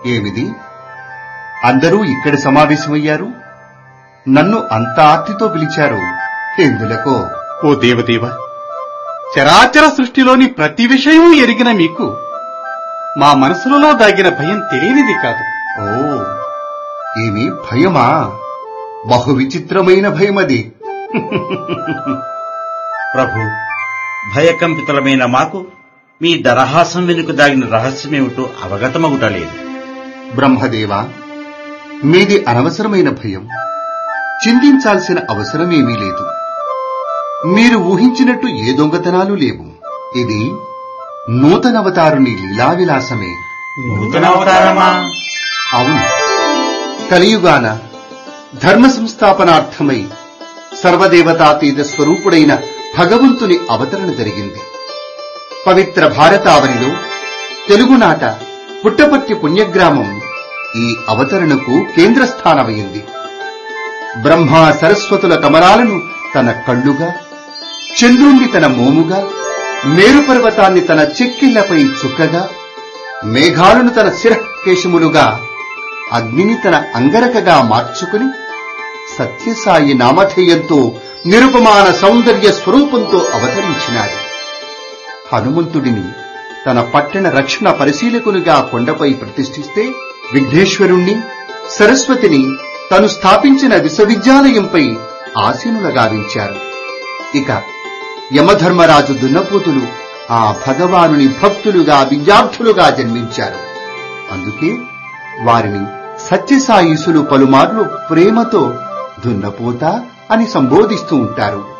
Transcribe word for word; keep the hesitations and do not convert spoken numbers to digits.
ఏమిది, అందరూ ఇక్కడ సమావేశమయ్యారు? నన్ను అంత ఆర్తితో పిలిచారు ఎందులకో? ఓ దేవదేవ, చరాచర సృష్టిలోని ప్రతి విషయం ఎరిగిన మీకు మా మనసులలో దాగిన భయం తెలియనిది కాదు. ఓ, ఏమి భయమా? బహు విచిత్రమైన భయమది. ప్రభు, భయకంపితులమైన మాకు మీ దరహాసం వెనుక దాగిన రహస్యమేమిటో అవగతమగుటలేదు. బ్రహ్మదేవా, మీది అనవసరమైన భయం. చింతించాల్సిన అవసరమేమీ లేదు. మీరు ఊహించినట్టు ఏ దొంగతనాలు లేవు. ఇది నూతనవతారుని లీలావిలాసమే. నూతనవతారమా? అవును. కలియుగాన ధర్మ సంస్థాపనార్థమై సర్వదేవతాతీత స్వరూపుడైన భగవంతుని అవతరణ జరిగింది. పవిత్ర భారతావనిలో తెలుగునాట పుట్టపర్తి పుణ్యగ్రామం ఈ అవతరణకు కేంద్రస్థానమైంది. బ్రహ్మ సరస్వతుల కమలాలను తన కళ్ళుగా, చంద్రుణ్ణి తన మోముగా, మేరుపర్వతాన్ని తన చెక్కిళ్లపై చుక్కగా, మేఘాలను తన శిరకేశములుగా, అగ్నిని తన అంగరకగా మార్చుకుని సత్యసాయి నామధేయంతో నిరుపమాన సౌందర్య స్వరూపంతో అవతరించినాడు. హనుమంతుడిని తన పట్టణ రక్షణ పరిశీలకునిగా కొండపై ప్రతిష్ఠిస్తే, విఘ్నేశ్వరుణ్ణి, సరస్వతిని తను స్థాపించిన విశ్వవిద్యాలయంపై ఆసీనుల గావించారు. ఇక యమధర్మరాజు దున్నపోతులు ఆ భగవానుని భక్తులుగా, విద్యార్థులుగా జన్మించారు. అందుకే వారిని సత్యసాయీసులు పలుమార్లు ప్రేమతో దున్నపోత అని సంబోధిస్తూ ఉంటారు.